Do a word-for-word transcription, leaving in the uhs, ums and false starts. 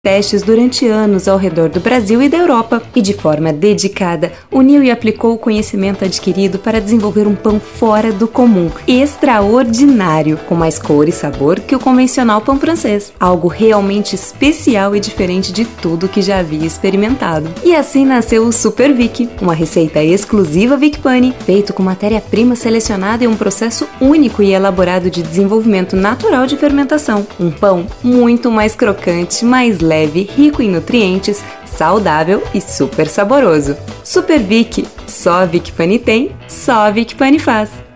testes durante anos ao redor do Brasil e da Europa e, de forma dedicada, uniu e aplicou o conhecimento adquirido para desenvolver um pão fora do comum, extraordinário, com mais cor e sabor que o convencional pão francês. Algo realmente especial e diferente de tudo que já havia experimentado. E assim nasceu o Super Vic, uma receita exclusiva Vicpani, feito com matéria-prima selecionada e um processo único e elaborado de desenvolvimento natural de fermentação. Um pão muito mais crocante, mais leve, leve, rico em nutrientes, saudável e super saboroso. Super Vic, só a Vicpani tem, só a Vicpani faz.